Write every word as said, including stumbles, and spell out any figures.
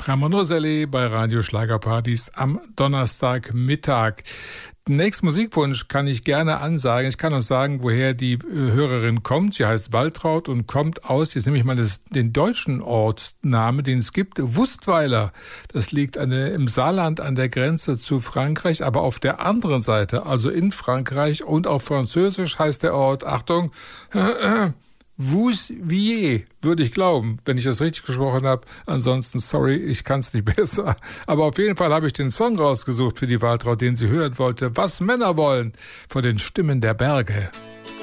Ramon Roselli bei Radio Schlagerpartys am Donnerstagmittag. Den nächsten Musikwunsch kann ich gerne ansagen. Ich kann auch sagen, woher die Hörerin kommt. Sie heißt Waltraud und kommt aus, jetzt nehme ich mal das, den deutschen Ortsnamen, den es gibt, Wustweiler. Das liegt an der, im Saarland an der Grenze zu Frankreich, aber auf der anderen Seite, also in Frankreich, und auf Französisch heißt der Ort, Achtung, Vouziers, würde ich glauben, wenn ich das richtig gesprochen habe. Ansonsten, sorry, ich kann es nicht besser. Aber auf jeden Fall habe ich den Song rausgesucht für die Waltraud, den sie hören wollte. Was Männer wollen, von den Stimmen der Berge.